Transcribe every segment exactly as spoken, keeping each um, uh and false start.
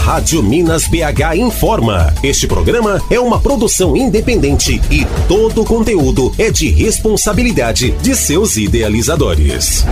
Rádio Minas B H informa. Este programa é uma produção independente e todo o conteúdo é de responsabilidade de seus idealizadores.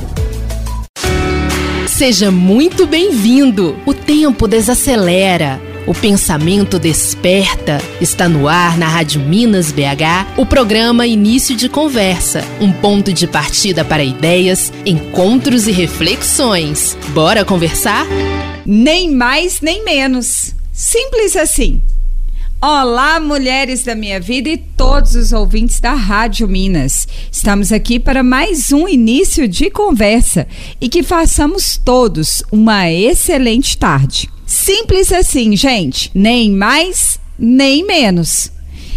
Seja muito bem-vindo. O tempo desacelera. O pensamento desperta. Está no ar na Rádio Minas B H o programa Início de Conversa, um ponto de partida para ideias, encontros e reflexões. Bora conversar? Nem mais nem menos. Simples assim. Olá, mulheres da minha vida e todos os ouvintes da Rádio Minas. Estamos aqui para mais um início de conversa e que façamos todos uma excelente tarde. Simples assim, gente. Nem mais, nem menos.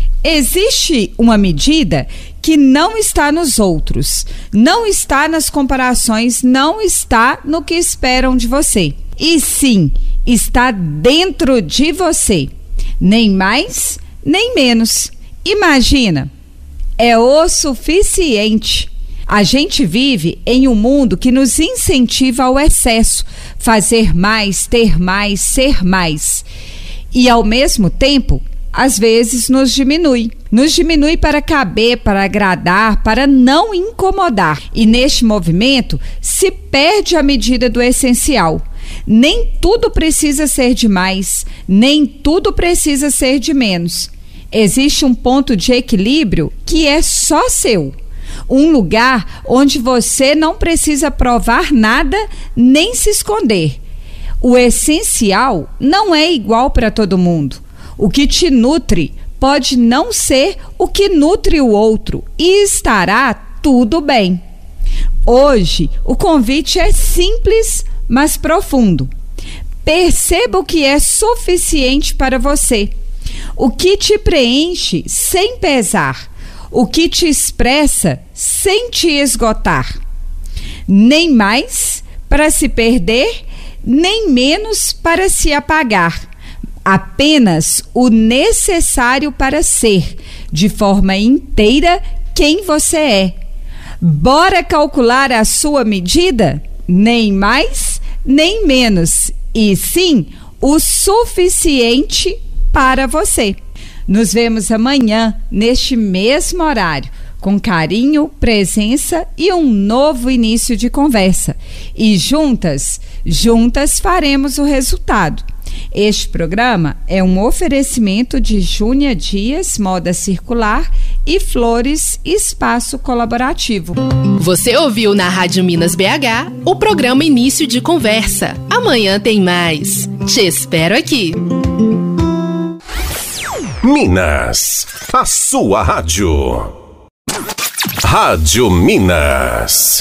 Existe uma medida que não está nos outros, não está nas comparações, não está no que esperam de você. E sim, está dentro de você. Nem mais, nem menos. Imagina, é o suficiente. A gente vive em um mundo que nos incentiva ao excesso, fazer mais, ter mais, ser mais. E ao mesmo tempo, às vezes nos diminui. Nos diminui para caber, para agradar, para não incomodar. E neste movimento se perde a medida do essencial. Nem tudo precisa ser de mais, nem tudo precisa ser de menos. Existe um ponto de equilíbrio que é só seu. Um lugar onde você não precisa provar nada nem se esconder. O essencial não é igual para todo mundo. O que te nutre pode não ser o que nutre o outro e estará tudo bem. Hoje, o convite é simples, mas profundo. Perceba o que é suficiente para você, o que te preenche sem pesar, o que te expressa sem te esgotar. Nem mais para se perder, nem menos para se apagar. Apenas o necessário para ser, de forma inteira, quem você é. Bora calcular a sua medida? Nem mais, nem menos, e sim o suficiente para você. Nos vemos amanhã, neste mesmo horário, com carinho, presença e um novo início de conversa. E juntas, juntas faremos o resultado. Este programa é um oferecimento de Júnia Dias, Moda Circular e Flores Espaço Colaborativo. Você ouviu na Rádio Minas B H o programa Início de Conversa. Amanhã tem mais. Te espero aqui. Minas, a sua rádio. Rádio Minas.